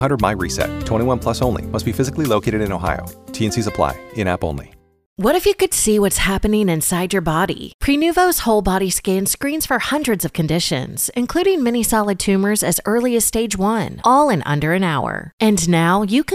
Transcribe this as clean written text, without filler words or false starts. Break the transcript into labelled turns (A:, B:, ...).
A: 100 My Reset. 21 plus only. Must be physically located in Ohio. T&Cs apply. In-app only.
B: What if you could see what's happening inside your body? Prenuvo's whole body scan screens for hundreds of conditions, including many solid tumors as early as stage 1, all in under an hour. And now you can